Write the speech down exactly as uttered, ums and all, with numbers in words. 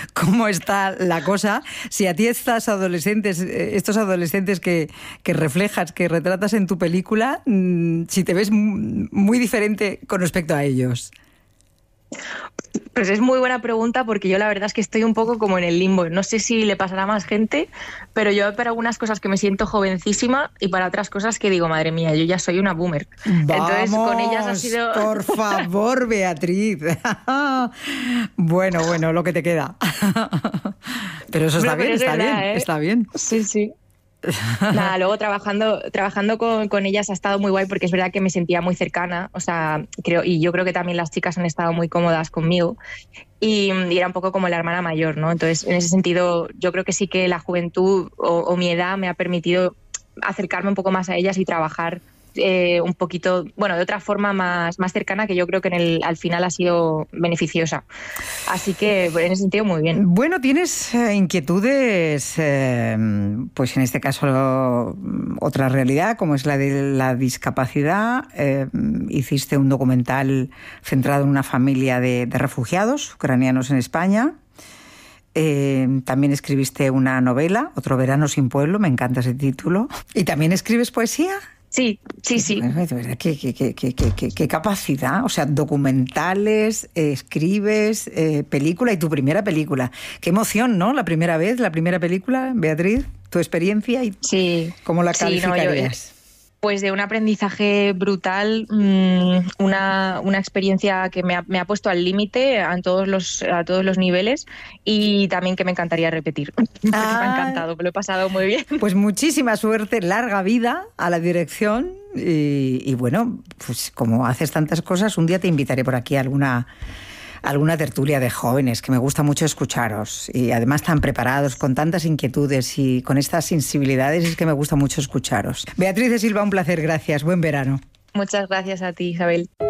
cómo está la cosa. Si a ti estas adolescentes, estos adolescentes que, que reflejas, que retratas en tu película, si te ves muy diferente con respecto a ellos. Pues es muy buena pregunta, porque yo la verdad es que estoy un poco como en el limbo. No sé si le pasará a más gente, pero yo para algunas cosas que me siento jovencísima y para otras cosas que digo, madre mía, yo ya soy una boomer. Vamos, entonces con ellas ha sido... por favor, Beatriz. Bueno, bueno, lo que te queda. Pero eso está Pero bien, está verdad, bien, ¿eh? está bien. Sí, sí. Nada, luego trabajando trabajando con, con ellas ha estado muy guay, porque es verdad que me sentía muy cercana, o sea, creo, y yo creo que también las chicas han estado muy cómodas conmigo, y, y era un poco como la hermana mayor, ¿no? Entonces, en ese sentido, yo creo que sí que la juventud o, o mi edad me ha permitido acercarme un poco más a ellas y trabajar eh, un poquito, bueno, de otra forma más, más cercana, que yo creo que en el, al final ha sido beneficiosa. Así que en ese sentido muy bien. Bueno, tienes eh, inquietudes, eh, pues en este caso otra realidad, como es la de la discapacidad. Eh, hiciste un documental centrado en una familia de, de refugiados ucranianos en España. Eh, también escribiste una novela, Otro verano sin pueblo, me encanta ese título. ¿Y también escribes poesía? Sí, sí, sí. De verdad, qué, qué, qué, qué, qué, qué capacidad. O sea, documentales, eh, escribes, eh, película, y tu primera película. Qué emoción, ¿no? La primera vez, la primera película, Beatriz, tu experiencia y sí, cómo la sí, no, calificarías. yo, pues de un aprendizaje brutal, mmm, una, una experiencia que me ha, me ha puesto al límite a todos los, a todos los niveles, y también que me encantaría repetir, porque ah, me ha encantado, me lo he pasado muy bien. Pues muchísima suerte, larga vida a la dirección, y, y bueno, pues como haces tantas cosas, un día te invitaré por aquí a alguna... alguna tertulia de jóvenes, que me gusta mucho escucharos, y además tan preparados, con tantas inquietudes y con estas sensibilidades, es que me gusta mucho escucharos. Beatriz de Silva, un placer, gracias, buen verano. Muchas gracias a ti, Isabel.